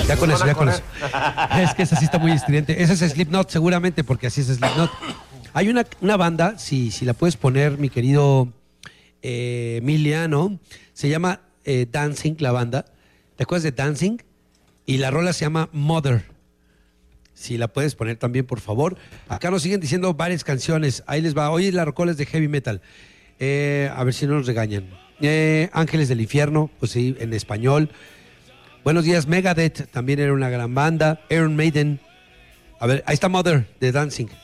Ya con eso, ya con eso. Es que esa sí está muy estridente. Ese es Slipknot, seguramente, porque así es Slipknot. Hay una banda, si la puedes poner, mi querido Emiliano, se llama Dancing, la banda. ¿Te acuerdas de Dancing? Y la rola se llama Mother. Si la puedes poner también, por favor. Acá nos siguen diciendo varias canciones. Ahí les va. Hoy la rocola es de heavy metal. A ver si no nos regañan. Ángeles del Infierno, pues sí, en español. Buenos días, Megadeth, también era una gran banda. Iron Maiden. A ver, ahí está Mother, de Dancing.